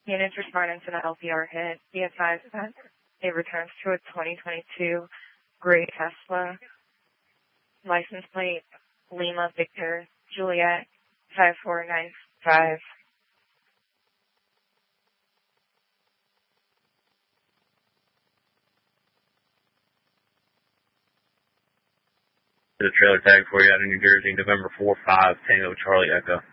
Units responding to the LPR hit. Be advised that it returns to a 2022 gray Tesla. License plate Lima Victor Juliet 5495. The trailer tag for you out of New Jersey, November 4-5, Tango Charlie Echo.